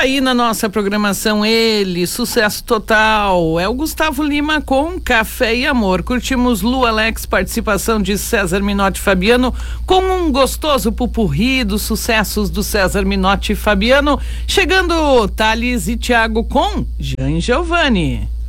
aí na nossa programação ele, sucesso total, é o Gustavo Lima com Café e Amor. Curtimos Lu Alex, participação de César Minotti e Fabiano, com um gostoso pupurri dos sucessos do César Minotti e Fabiano. Chegando Thales e Thiago com Jean Giovanni.